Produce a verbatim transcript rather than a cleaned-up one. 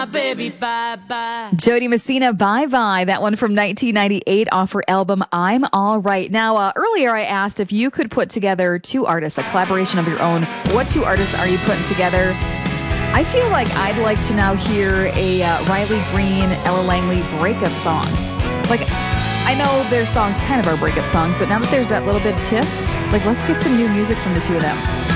Baby, bye bye. Jody Messina, Bye Bye. That one from nineteen ninety-eight off her album I'm All Right. Now, uh, earlier I asked if you could put together two artists, a collaboration of your own. What two artists are you putting together? I feel like I'd like to now hear a uh, Riley Green, Ella Langley breakup song. Like, I know their songs kind of are breakup songs, but now that there's that little bit of tiff, like, let's get some new music from the two of them.